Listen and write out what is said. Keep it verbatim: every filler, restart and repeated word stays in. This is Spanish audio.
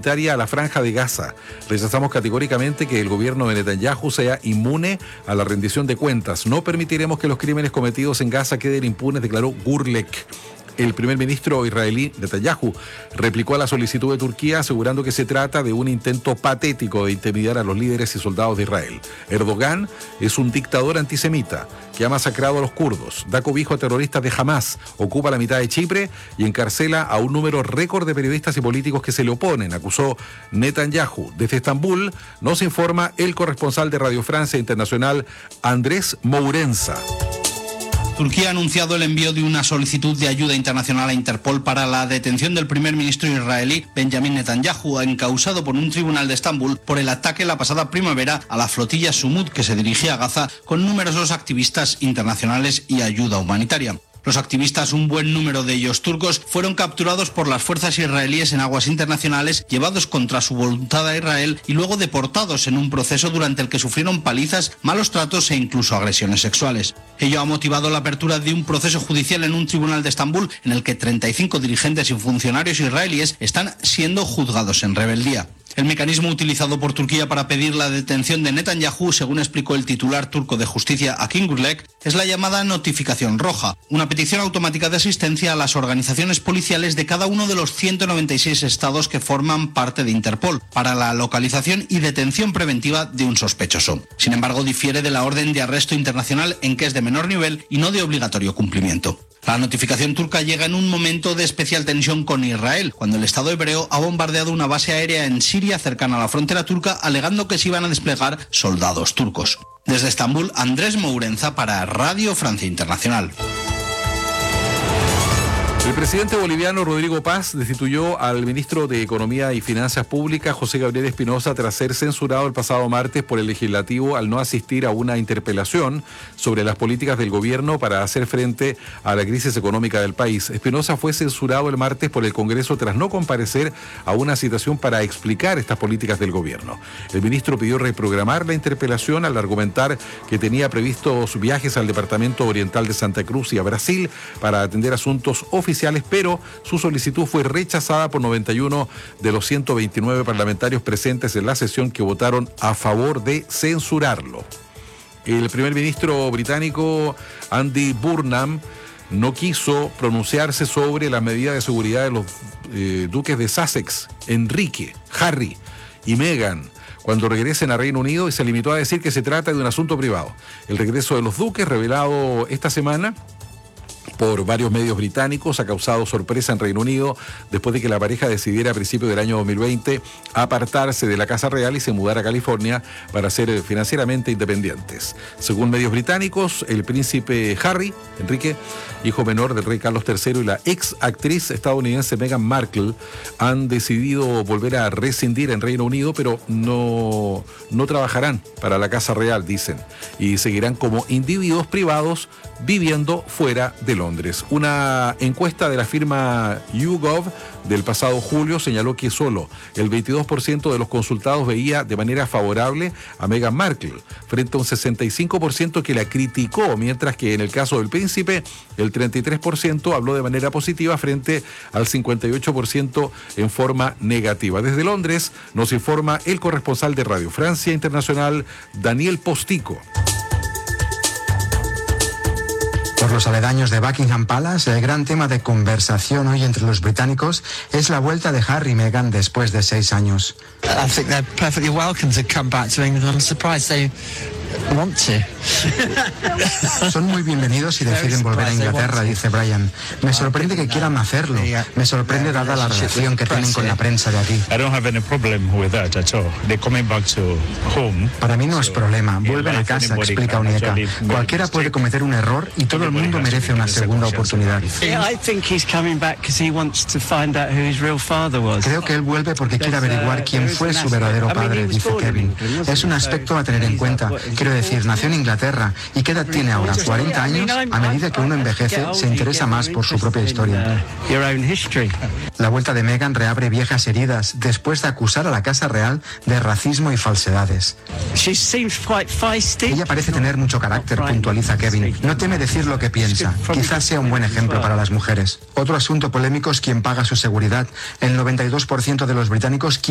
humanitaria a la Franja de Gaza. Rechazamos categóricamente que el gobierno de Netanyahu sea inmune a la rendición de cuentas. No permitiremos que los crímenes cometidos en Gaza queden impunes, declaró Gurlek. El primer ministro israelí, Netanyahu, replicó a la solicitud de Turquía asegurando que se trata de un intento patético de intimidar a los líderes y soldados de Israel. Erdogan es un dictador antisemita que ha masacrado a los kurdos, da cobijo a terroristas de Hamas, ocupa la mitad de Chipre y encarcela a un número récord de periodistas y políticos que se le oponen, acusó Netanyahu. Desde Estambul nos informa el corresponsal de Radio Francia Internacional, Andrés Mourenza. Turquía ha anunciado el envío de una solicitud de ayuda internacional a Interpol para la detención del primer ministro israelí Benjamin Netanyahu, encausado por un tribunal de Estambul por el ataque la pasada primavera a la flotilla Sumud que se dirigía a Gaza con numerosos activistas internacionales y ayuda humanitaria. Los activistas, un buen número de ellos turcos, fueron capturados por las fuerzas israelíes en aguas internacionales, llevados contra su voluntad a Israel y luego deportados en un proceso durante el que sufrieron palizas, malos tratos e incluso agresiones sexuales. Ello ha motivado la apertura de un proceso judicial en un tribunal de Estambul en el que treinta y cinco dirigentes y funcionarios israelíes están siendo juzgados en rebeldía. El mecanismo utilizado por Turquía para pedir la detención de Netanyahu, según explicó el titular turco de justicia Akin Gurlek, es la llamada notificación roja, una petición automática de asistencia a las organizaciones policiales de cada uno de los ciento noventa y seis estados que forman parte de Interpol para la localización y detención preventiva de un sospechoso. Sin embargo, difiere de la orden de arresto internacional en que es de menor nivel y no de obligatorio cumplimiento. La notificación turca llega en un momento de especial tensión con Israel, cuando el Estado hebreo ha bombardeado una base aérea en Siria cercana a la frontera turca, alegando que se iban a desplegar soldados turcos. Desde Estambul, Andrés Mourenza para Radio Francia Internacional. El presidente boliviano Rodrigo Paz destituyó al ministro de Economía y Finanzas Públicas, José Gabriel Espinosa, tras ser censurado el pasado martes por el legislativo al no asistir a una interpelación sobre las políticas del gobierno para hacer frente a la crisis económica del país. Espinosa fue censurado el martes por el Congreso tras no comparecer a una citación para explicar estas políticas del gobierno. El ministro pidió reprogramar la interpelación al argumentar que tenía previstos viajes al Departamento Oriental de Santa Cruz y a Brasil para atender asuntos oficiales, pero su solicitud fue rechazada por noventa y uno de los ciento veintinueve parlamentarios presentes en la sesión que votaron a favor de censurarlo. El primer ministro británico Andy Burnham no quiso pronunciarse sobre la medida de seguridad de los eh, duques de Sussex, Enrique, Harry y Meghan, cuando regresen a Reino Unido, y se limitó a decir que se trata de un asunto privado. El regreso de los duques, revelado esta semana por varios medios británicos, ha causado sorpresa en Reino Unido después de que la pareja decidiera a principios del año dos mil veinte apartarse de la Casa Real y se mudara a California para ser financieramente independientes. Según medios británicos, el príncipe Harry, Enrique, hijo menor del rey Carlos tercero, y la ex actriz estadounidense Meghan Markle han decidido volver a rescindir en Reino Unido, pero no, no trabajarán para la Casa Real, dicen, y seguirán como individuos privados viviendo fuera de Londres. Una encuesta de la firma YouGov del pasado julio señaló que solo el veintidós por ciento de los consultados veía de manera favorable a Meghan Markle, frente a un sesenta y cinco por ciento que la criticó, mientras que en el caso del príncipe, el treinta y tres por ciento habló de manera positiva frente al cincuenta y ocho por ciento en forma negativa. Desde Londres nos informa el corresponsal de Radio Francia Internacional, Daniel Postico. Por los aledaños de Buckingham Palace, el gran tema de conversación hoy entre los británicos es la vuelta de Harry y Meghan después de seis años. I think they're perfectly welcome to come back to England. I'm surprised they want to. Son muy bienvenidos si deciden volver a Inglaterra, dice Brian. Me sorprende que quieran hacerlo. Me sorprende dada la relación que tienen con la prensa de aquí. Para mí no es problema. Vuelven a casa, explica Onyeka. Cualquiera puede cometer un error y todo el mundo merece una segunda oportunidad. Creo que él vuelve porque quiere averiguar quién fue su verdadero padre, dice Kevin. Es un aspecto a tener en cuenta. Quiero decir, nació en Inglaterra. ¿Y qué edad tiene ahora? ¿cuarenta años? A medida que uno envejece, se interesa más por su propia historia. La vuelta de Meghan reabre viejas heridas después de acusar a la Casa Real de racismo y falsedades. Ella parece tener mucho carácter, puntualiza Kevin. No teme decir lo que piensa. Quizás sea un buen ejemplo para las mujeres. Otro asunto polémico es quién paga su seguridad. El noventa y dos por ciento de los británicos